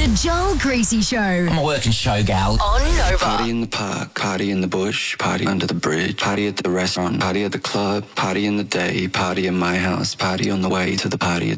The Joel Greasy Show. I'm a working show gal. On Nova. Party in the park, party in the bush, party under the bridge, party at the restaurant, party at the club, party in the day, party in my house, party on the way to the party.